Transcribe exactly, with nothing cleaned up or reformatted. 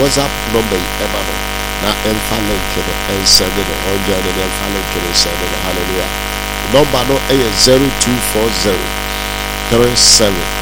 WhatsApp number Emma na emfa link no and send it on join the emfa link and send it. Hallelujah. Number no is zero two four zero three seven